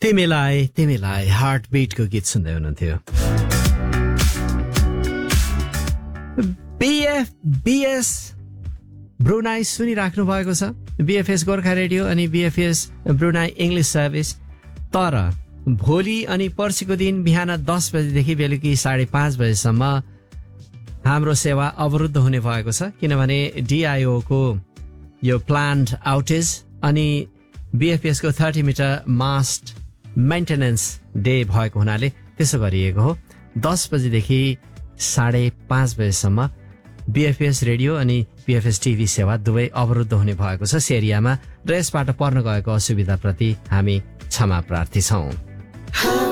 तिमीलाई हार्टबिटको गीत सुन्दै हुनुहुन्थ्यो। BFBS ब्रुनाई सुनिराख्नु भएको छ। BFS गोर्खा रेडियो अनि BFS ब्रुनाई इङ्ग्लिस सर्भिस। तर भोलि अनि पर्सिको दिन बिहान 10 बजेदेखि बेलुकी 5:30 बजेसम्म हाम्रो सेवा अवरुद्ध हुने भएको छ, किनभने DIO को यो प्लान्ड आउटेज अनि BFS को 30 मिटर मास्ट मेन्टेनेन्स डे भएको हुनाले त्यसो गरिएको हो। 10 बजेदेखि 5:30 बजेसम्म BFS रेडियो अनि BFS TV सेवा दुवै अवरुद्ध हुने भएको छ एरियामा, र यसबाट पर्न गएको असुविधाप्रति हामी क्षमा प्रार्थी छौं।